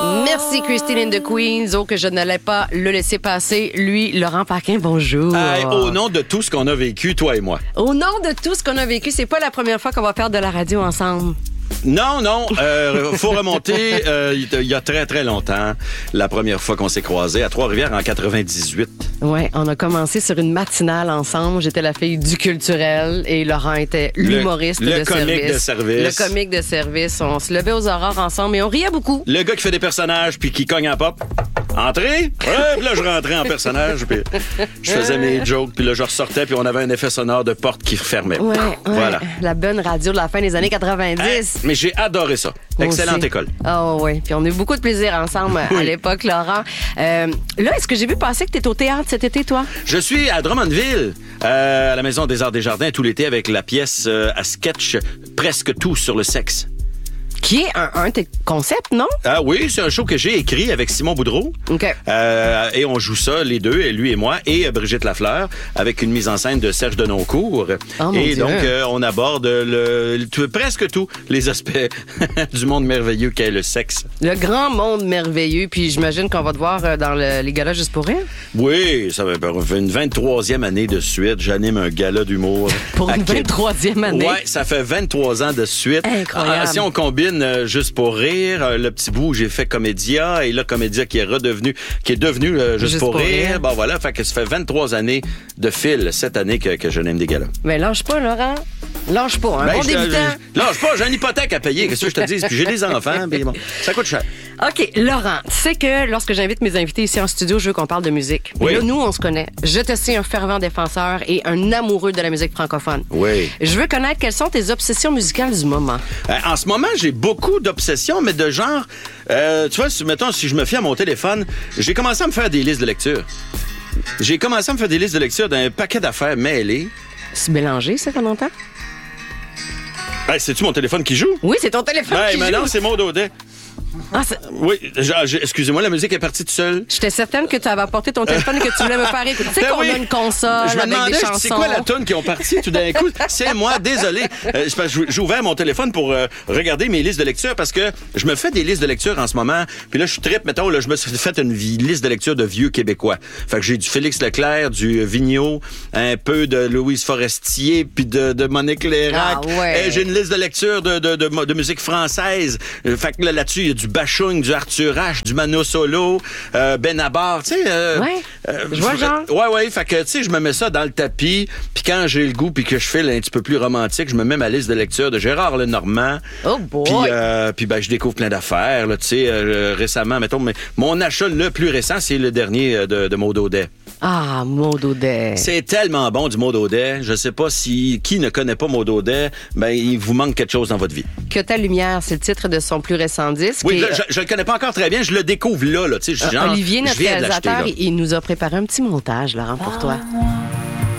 Merci, Christine and the Queens. Oh, que je n'allais pas le laisser passer. Lui, Laurent Paquin, bonjour. Au nom de tout ce qu'on a vécu, toi et moi. Au nom de tout ce qu'on a vécu, c'est pas la première fois qu'on va faire de la radio ensemble. Non, faut remonter il y a très, très longtemps, la première fois qu'on s'est croisés à Trois-Rivières en 98. Oui, on a commencé sur une matinale ensemble. J'étais la fille du culturel et Laurent était l'humoriste de service. Le comique de service. Le comique de service. On se levait aux aurores ensemble et on riait beaucoup. Le gars qui fait des personnages puis qui cogne en pop. Entrez? Ouais, puis là, je rentrais en personnage, puis je faisais mes jokes, puis là, je ressortais, puis on avait un effet sonore de porte qui refermait. Ouais, voilà. La bonne radio de la fin des années 90. Mais j'ai adoré ça. Excellente école. Oh oui, puis on a eu beaucoup de plaisir ensemble à l'époque, Laurent. Là, est-ce que j'ai vu passer que tu es au théâtre cet été, toi? Je suis à Drummondville, à la Maison des Arts des Jardins, tout l'été, avec la pièce à sketch Presque tout sur le sexe. Qui est un de tes concepts, non? Ah oui, c'est un show que j'ai écrit avec Simon Boudreau. OK. Et on joue ça, les deux, lui et moi, et Brigitte Lafleur, avec une mise en scène de Serge Denoncourt. Oh, mon et Dieu. donc, on aborde presque tous les aspects du monde merveilleux qu'est le sexe. Le grand monde merveilleux, puis j'imagine qu'on va te voir dans les galas juste pour rire. Oui, ça fait une 23e année de suite. J'anime un gala d'humour. Pour une 23e année? Oui, ça fait 23 ans de suite. Incroyable. Si on combine Juste pour rire, le petit bout où j'ai fait Comédia, et là, Comédia qui est devenu Juste pour rire. Bon, voilà, fait que ça fait 23 années de fil cette année que je n'aime des galas. Mais lâche pas, Laurent. Lâche pas, hein? Ben, Bon débutant. Lâche pas, j'ai une hypothèque à payer, qu'est-ce que je te dis? Puis j'ai des enfants, puis bon, ça coûte cher. OK, Laurent, tu sais que lorsque j'invite mes invités ici en studio, je veux qu'on parle de musique. Oui. Et là, nous, on se connaît. Je te sais un fervent défenseur et un amoureux de la musique francophone. Oui. Je veux connaître quelles sont tes obsessions musicales du moment. En ce moment, j'ai beaucoup d'obsessions, mais de genre... tu vois, mettons, si je me fie à mon téléphone, j'ai commencé à me faire des listes de lecture. J'ai commencé à me faire des listes de lecture d'un paquet d'affaires mêlées. C'est mélangé, ça, pendant longtemps? Hey, c'est-tu mon téléphone qui joue? Oui, c'est ton téléphone qui mais joue. non, c'est Maud Audet. Ah, oui, excusez-moi, la musique est partie toute seule. J'étais certaine que tu avais apporté ton téléphone et que tu voulais me faire écouter. Tu sais qu'on a une console je me avec demandais, des chansons. c'est quoi la toune qui ont parti tout d'un coup? C'est moi, désolé. C'est parce que j'ai ouvert mon téléphone pour regarder mes listes de lecture parce que je me fais des listes de lecture en ce moment. Puis là, je trippe, mettons, là, je me suis fait une liste de lecture de vieux Québécois. Fait que j'ai du Félix Leclerc, du Vigneault, un peu de Louise Forestier, puis de Monique Lérac. Ah ouais. J'ai une liste de lecture de musique française. Fait que là-dessus, il y a du Bachung, du Arthur H, du Mano Solo, Benabar, tu sais. Je vois le genre. Ouais, fait que, tu sais, je me mets ça dans le tapis, puis quand j'ai le goût, puis que je file un petit peu plus romantique, je me mets ma liste de lecture de Gérard Lenormand. Oh boy! Puis je découvre plein d'affaires, là, tu sais, récemment, mettons, mais mon achat le plus récent, c'est le dernier de Maud Audet. Ah, Maud Audet. C'est tellement bon du Maud Audet. Je sais pas qui ne connaît pas Maud Audet, ben il vous manque quelque chose dans votre vie. Que ta lumière, c'est le titre de son plus récent disque. Oui, là, je le connais pas encore très bien, je le découvre là, tu sais, Olivier, notre je viens de réalisateur, l'acheter, là. il nous a préparé un petit montage, Laurent, pour toi.